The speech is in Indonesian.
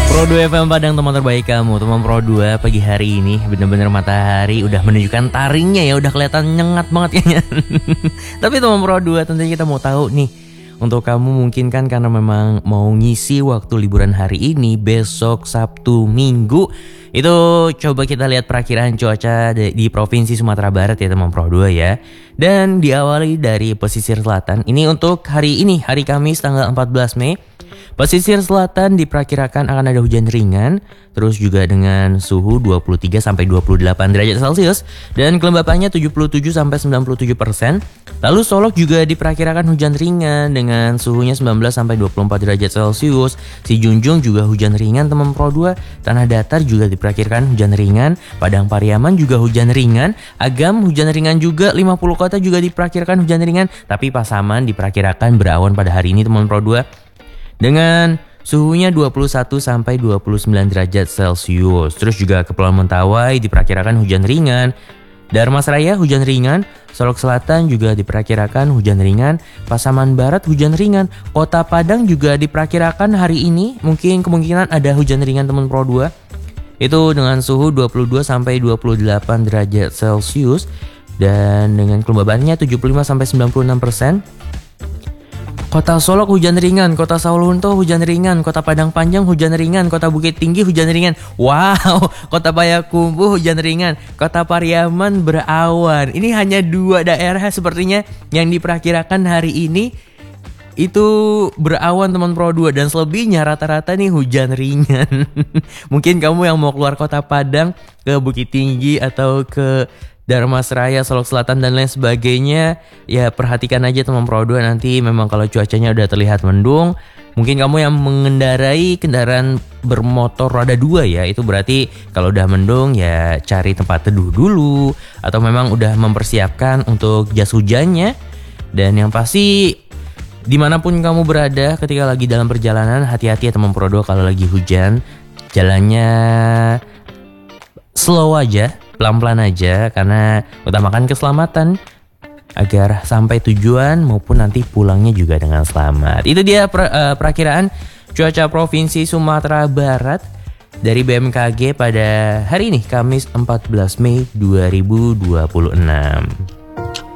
Pro 2 FM Padang, teman terbaik kamu. Teman Pro 2, pagi hari ini bener-bener matahari udah menunjukkan taringnya ya. Udah kelihatan nyengat banget kayaknya. Tapi teman Pro 2, tentunya kita mau tahu nih, untuk kamu mungkin kan karena memang mau ngisi waktu liburan hari ini, besok Sabtu Minggu, itu coba kita lihat perakiraan cuaca di Provinsi Sumatera Barat ya teman Pro 2 ya. Dan diawali dari pesisir selatan. Ini untuk hari ini, hari Kamis tanggal 14 Mei. Pesisir selatan diperkirakan akan ada hujan ringan, terus juga dengan suhu 23 sampai 28 derajat Celcius dan kelembapannya 77 sampai 97%. Lalu Solok juga diperkirakan hujan ringan dengan suhunya 19 sampai 24 derajat Celcius. Si Junjung juga hujan ringan teman Pro 2. Tanah Datar juga diperkirakan hujan ringan, Padang Pariaman juga hujan ringan, Agam hujan ringan juga, 50 kota juga diperkirakan hujan ringan, tapi Pasaman diperkirakan berawan pada hari ini teman Pro 2. Dengan suhunya 21 sampai 29 derajat Celcius. Terus juga Kepulauan Mentawai diperkirakan hujan ringan. Darmasraya hujan ringan, Solok Selatan juga diperkirakan hujan ringan, Pasaman Barat hujan ringan, Kota Padang juga diperkirakan hari ini mungkin kemungkinan ada hujan ringan teman Pro 2. Itu dengan suhu 22 sampai 28 derajat Celcius dan dengan kelembabannya 75 sampai 96%. Kota Solok hujan ringan, Kota Saulunto hujan ringan, Kota Padang Panjang hujan ringan, Kota Bukit Tinggi hujan ringan. Wow, Kota Payakumbuh hujan ringan, Kota Pariaman berawan. Ini hanya 2 daerah sepertinya yang diperkirakan hari ini itu berawan teman Pro 2 dan selebihnya rata-rata nih hujan ringan. Mungkin kamu yang mau keluar Kota Padang ke Bukit Tinggi atau ke Darmasraya, Solok Selatan dan lain sebagainya, ya perhatikan aja teman Pro 2 nanti memang kalau cuacanya udah terlihat mendung. Mungkin kamu yang mengendarai kendaraan bermotor roda 2 ya, itu berarti kalau udah mendung ya cari tempat teduh dulu atau memang udah mempersiapkan untuk jas hujannya. Dan yang pasti dimanapun kamu berada ketika lagi dalam perjalanan, hati-hati ya teman Pro 2 kalau lagi hujan. Jalannya slow aja, pelan-pelan aja, karena utamakan keselamatan agar sampai tujuan maupun nanti pulangnya juga dengan selamat. Itu dia perakiraan cuaca Provinsi Sumatera Barat dari BMKG pada hari ini, Kamis 14 Mei 2026.